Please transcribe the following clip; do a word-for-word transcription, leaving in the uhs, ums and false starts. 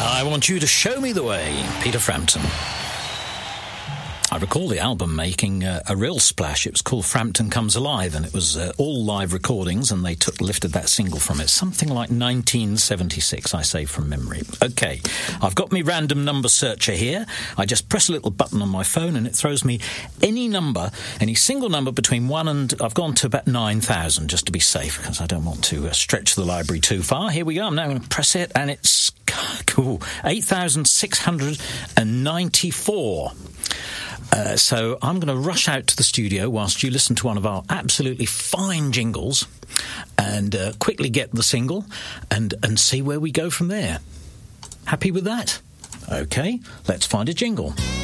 I Want You to Show Me the Way, Peter Frampton. I recall the album making uh, a real splash. It was called Frampton Comes Alive, and it was uh, all live recordings, and they took lifted that single from it. Something like nineteen seventy-six, I say from memory. OK, I've got me random number searcher here. I just press a little button on my phone, and it throws me any number, any single number between one and... I've gone to about nine thousand, just to be safe, because I don't want to uh, stretch the library too far. Here we go. I'm now going to press it, and it's... cool. eight thousand six hundred ninety-four. Uh, so I'm going to rush out to the studio whilst you listen to one of our absolutely fine jingles and uh, quickly get the single and, and see where we go from there. Happy with that? OK, let's find a jingle.